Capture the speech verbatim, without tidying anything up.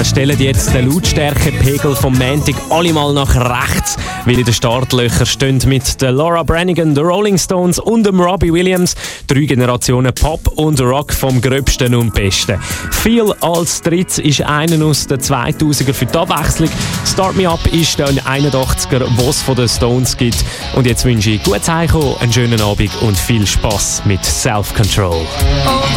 stellen jetzt den Lautstärkepegel vom Montag alle mal nach rechts, weil in den Startlöchern stehen mit der Laura Branigan, den Rolling Stones und dem Robbie Williams drei Generationen Pop und Rock vom Gröbsten und Besten. Feel als drittes ist einer aus den zweitausender für die Abwechslung. Start Me Up ist der einundachtziger, was von den Stones gibt. Und jetzt wünsche ich gutes Heimkommen, einen schönen Abend und viel Spass mit Self Control.